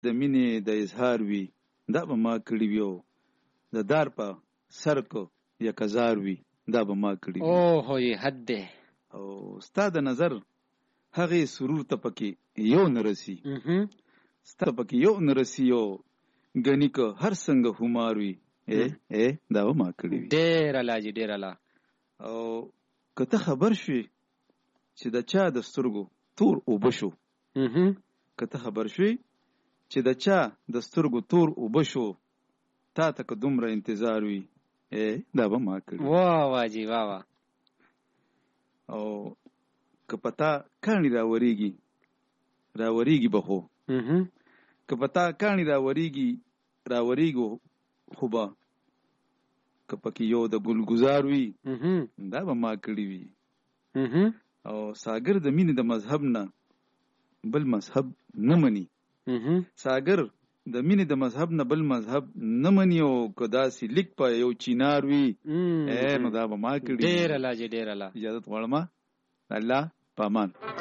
د مینې د اظهار وي دا به ما کړي وي او د دار په سر کو یک هزار وي دا به ما کړي وي. اوه یې حد دی. او ستا د نظر هغې سرور ته پکې یو نه رسي، ستا پکې یو نه رسي او ګني که هر څنګه همار وي دا به ما کړي وي. ډېر الله جي ډېر الله. او که ته خبر شوې چې د چا د سترګو تور اوبه شو، که ته خبر شوې چې د چا د سترګو تور اوبه شو تا ته که دومره انتظار وي دا به ما کړي. واه واه جي واه واه. او که پتا کاڼي راوریږي به خو که پتا کاڼي راوریږي خو به که پکې یو د ګلګزار وي دا به ما کړي وي. او ساګر د مینې د مذهب نه بل مذهب نه مني، ساګر د مینې د مذهب نه بل مذهب نه مني. او که داسې لیک په یو چینار وي نو دا به ما کړي. ډېر الله جي ډېر الله. اجازت غواړم. الله په امان.